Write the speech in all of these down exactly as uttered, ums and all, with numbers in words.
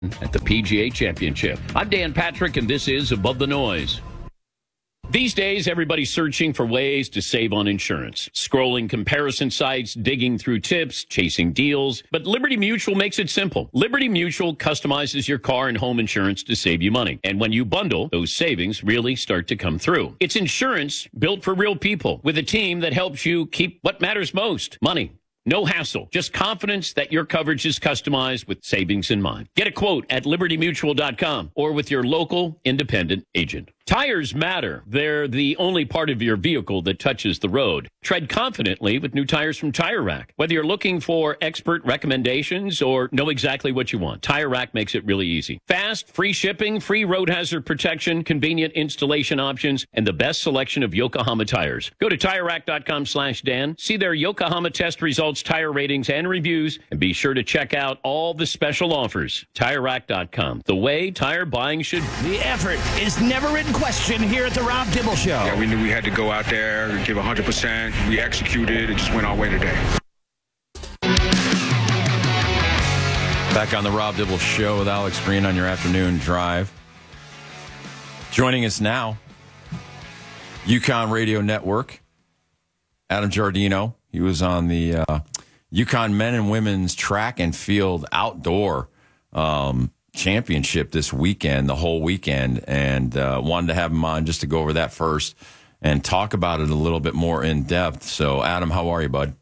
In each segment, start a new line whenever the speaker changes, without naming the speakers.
at the P G A Championship. I'm Dan Patrick, and this is Above the Noise. These days, everybody's searching for ways to save on insurance. Scrolling comparison sites, digging through tips, chasing deals. But Liberty Mutual makes it simple. Liberty Mutual customizes your car and home insurance to save you money. And when you bundle, those savings really start to come through. It's insurance built for real people with a team that helps you keep what matters most, money. No hassle, just confidence that your coverage is customized with savings in mind. Get a quote at liberty mutual dot com or with your local independent agent. Tires matter. They're the only part of your vehicle that touches the road. Tread confidently with new tires from Tire Rack. Whether you're looking for expert recommendations or know exactly what you want, Tire Rack makes it really easy. Fast, free shipping, free road hazard protection, convenient installation options, and the best selection of Yokohama tires. Go to tire rack dot com slash Dan. See their Yokohama test results, tire ratings, and reviews, and be sure to check out all the special offers. tire rack dot com. The way tire buying should be.
The effort is never in question here at the Rob Dibble Show.
Yeah, we knew we had to go out there and give one hundred percent. We executed. It just went our way today.
Back on the Rob Dibble Show with Alex Green on your afternoon drive. Joining us now, UConn Radio Network, Adam Giardino. He was on the uh, UConn men and women's track and field outdoor um, championship this weekend, the whole weekend, and uh, wanted to have him on just to go over that first and talk about it a little bit more in depth. So, Adam, how are you, bud?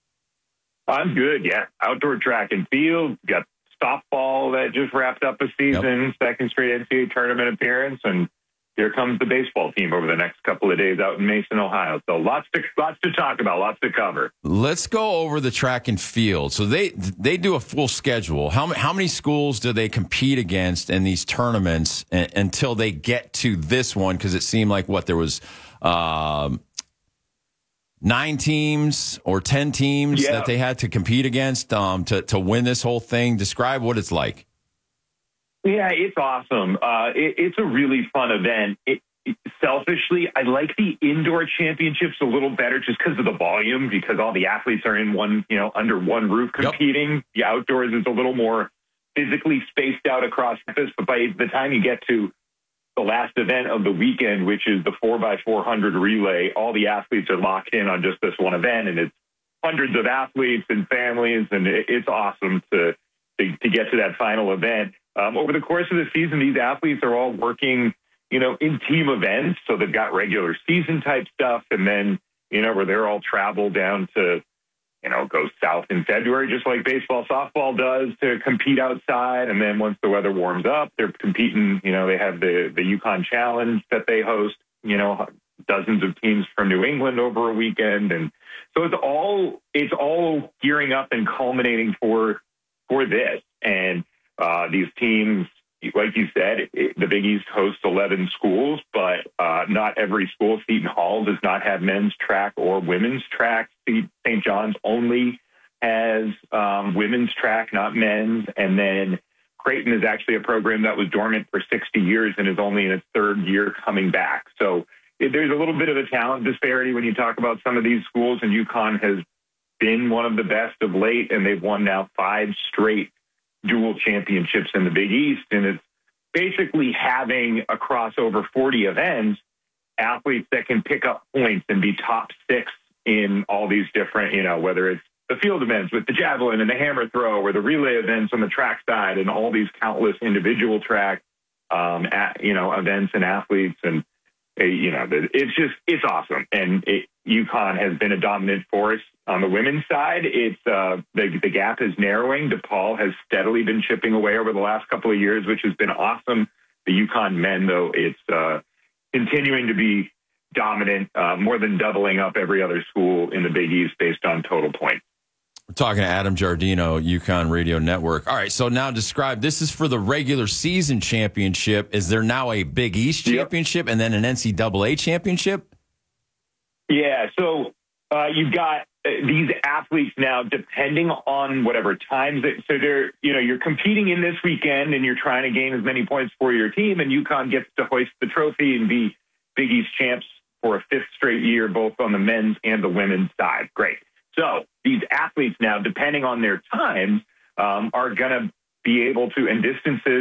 I'm good, yeah. Outdoor track and field, got softball that just wrapped up a season, yep. Second straight N C double A tournament appearance, and here comes the baseball team over the next couple of days out in Mason, Ohio. So lots to lots to talk about, lots to cover.
Let's go over the track and field. So they they do a full schedule. How how many schools do they compete against in these tournaments a, until they get to this one? Because it seemed like what there was um, nine teams or ten teams yeah. that they had to compete against um, to to win this whole thing. Describe what it's like.
Yeah, it's awesome. Uh, it, it's a really fun event. It, it, selfishly, I like the indoor championships a little better just because of the volume, because all the athletes are in one, you know, under one roof competing. Yep. The outdoors is a little more physically spaced out across campus, but by the time you get to the last event of the weekend, which is the four by four hundred relay, all the athletes are locked in on just this one event, and it's hundreds of athletes and families, and it, it's awesome to, to to get to that final event. Um, over the course of the season, these athletes are all working, you know, in team events. So they've got regular season type stuff. And then, you know, where they're all travel down to, you know, go south in February, just like baseball, softball does, to compete outside. And then once the weather warms up, they're competing. You know, they have the, the UConn Challenge that they host, you know, dozens of teams from New England over a weekend. And so it's all, it's all gearing up and culminating for, for this. And, Uh, these teams, like you said, it, the Big East hosts eleven schools, but uh, not every school. Seton Hall does not have men's track or women's track. Saint John's only has um, women's track, not men's. And then Creighton is actually a program that was dormant for sixty years and is only in its third year coming back. So it, there's a little bit of a talent disparity when you talk about some of these schools, and UConn has been one of the best of late, and they've won now five straight dual championships in the Big East. And it's basically having across over forty events, athletes that can pick up points and be top six in all these different, you know, whether it's the field events with the javelin and the hammer throw, or the relay events on the track side, and all these countless individual track, um, at, you know, events and athletes. And, uh, you know, it's just, it's awesome. And it, UConn has been a dominant force. On the women's side, it's uh, the, the gap is narrowing. DePaul has steadily been chipping away over the last couple of years, which has been awesome. The UConn men, though, it's uh, continuing to be dominant, uh, more than doubling up every other school in the Big East based on total points.
We're talking to Adam Giardino, UConn Radio Network. All right, so now describe, this is for the regular season championship. Is there now a Big East championship yep. and then an N C double A championship?
Yeah, so uh, you've got these athletes now, depending on whatever times that, so they're, you know, you're competing in this weekend and you're trying to gain as many points for your team, and UConn gets to hoist the trophy and be Big East champs for a fifth straight year, both on the men's and the women's side. Great. So these athletes now, depending on their times, um, are going to be able to, and distances